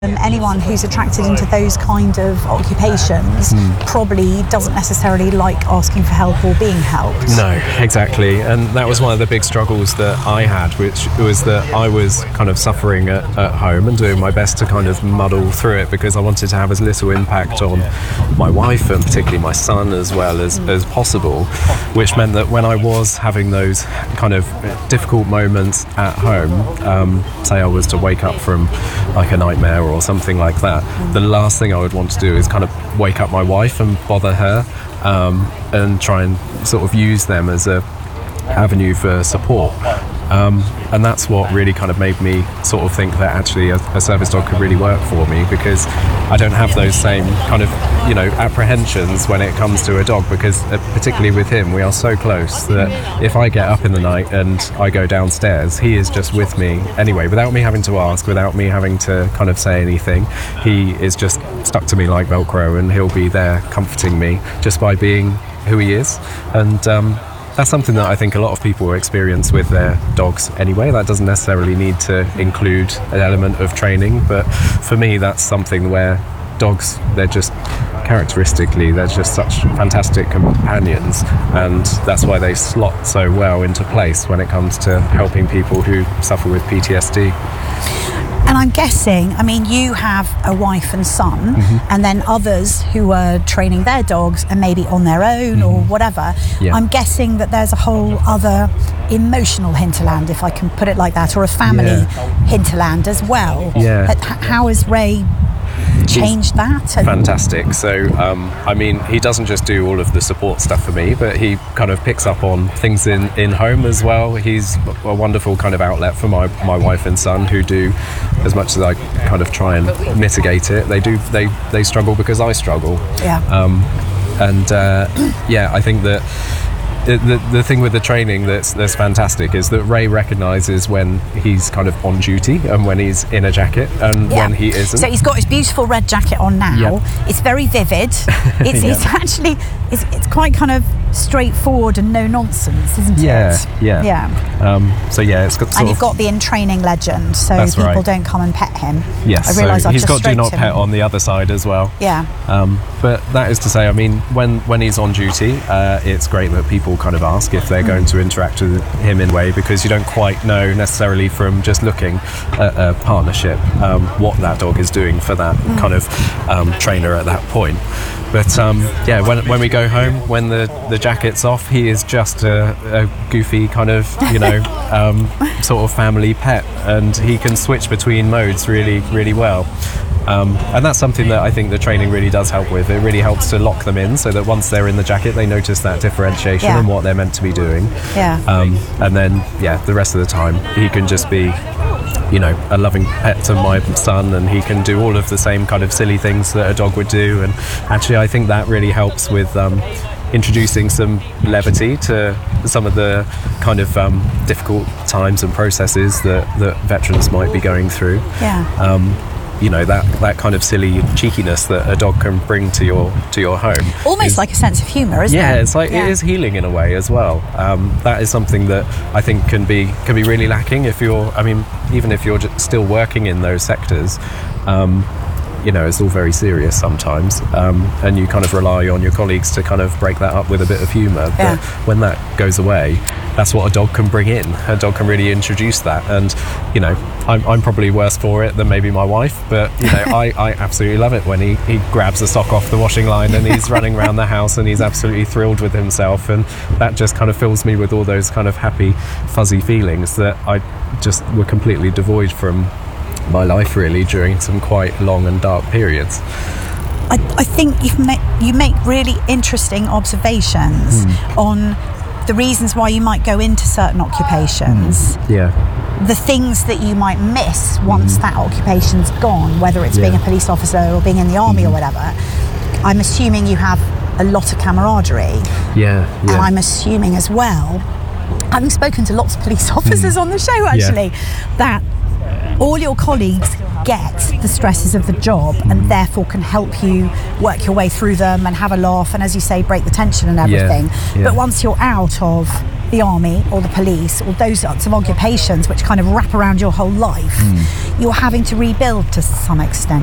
Anyone who's attracted into those kind of occupations probably doesn't necessarily like asking for help or being helped. No, exactly. And that was one of the big struggles that I had, which was that I was kind of suffering at home and doing my best to kind of muddle through it because I wanted to have as little impact on my wife and particularly my son as well as possible, which meant that when I was having those kind of difficult moments at home, say I was to wake up from like a nightmare or something like that, the last thing I would want to do is kind of wake up my wife and bother her and try and sort of use them as a avenue for support. And that's what really kind of made me sort of think that actually a service dog could really work for me, because I don't have those same kind of, apprehensions when it comes to a dog, because particularly with him, we are so close that if I get up in the night and I go downstairs, he is just with me anyway, without me having to ask, without me having to kind of say anything. He is just stuck to me like Velcro, and he'll be there comforting me just by being who he is. And that's something that I think a lot of people experience with their dogs anyway. That doesn't necessarily need to include an element of training, but for me that's something where dogs, they're just characteristically, they're just such fantastic companions, and that's why they slot so well into place when it comes to helping people who suffer with PTSD. And I'm guessing, you have a wife and son, and then others who are training their dogs and maybe on their own or whatever. Yeah. I'm guessing that there's a whole other emotional hinterland, if I can put it like that, or a family hinterland as well. Yeah. How has Ray changed that? Fantastic. So, he doesn't just do all of the support stuff for me, but he kind of picks up on things in home as well. He's a wonderful kind of outlet for my wife and son, who do as much as I kind of try and mitigate it. They struggle because I struggle. Yeah. I think that the thing with the training that's fantastic is that Ray recognises when he's kind of on duty and when he's in a jacket and when he isn't. So he's got his beautiful red jacket on now. Yep. It's very vivid. It's actually it's quite kind of straightforward and no nonsense, isn't it? Yeah. It's got and you've got the in training legend, so that's people right. don't come and pet him. Yes, I realise so he's got do not pet on the other side as well. Yeah. But that is to say, when he's on duty, it's great that people kind of ask if they're going to interact with him in a way, because you don't quite know necessarily from just looking at a partnership what that dog is doing for that kind of trainer at that point. But when we go home, when the jacket's off, he is just a goofy kind of sort of family pet, and he can switch between modes really, really well. And that's something that I think the training really does help with. It really helps to lock them in so that once they're in the jacket, they notice that differentiation and what they're meant to be doing. And then the rest of the time he can just be a loving pet to my son, and he can do all of the same kind of silly things that a dog would do. And actually I think that really helps with introducing some levity to some of the kind of difficult times and processes that veterans might be going through. That kind of silly cheekiness that a dog can bring to your home. Almost like a sense of humour, isn't it? Yeah, it's like it is healing in a way as well. That is something that I think can be really lacking if you're. Even if you're still working in those sectors. It's all very serious sometimes, and you kind of rely on your colleagues to kind of break that up with a bit of humour. But when that goes away, that's what a dog can bring in. A dog can really introduce that, and I'm probably worse for it than maybe my wife, but I absolutely love it when he grabs a sock off the washing line and he's running around the house and he's absolutely thrilled with himself, and that just kind of fills me with all those kind of happy, fuzzy feelings that I just were completely devoid from my life really during some quite long and dark periods. I think you make really interesting observations on the reasons why you might go into certain occupations. The things that you might miss once that occupation's gone, whether it's being a police officer or being in the army or whatever. I'm assuming you have a lot of camaraderie. And I'm assuming as well, having spoken to lots of police officers on the show actually, that all your colleagues get the stresses of the job and therefore can help you work your way through them and have a laugh and, as you say, break the tension and everything. But once you're out of the army or the police or those sorts of occupations which kind of wrap around your whole life, you're having to rebuild to some extent.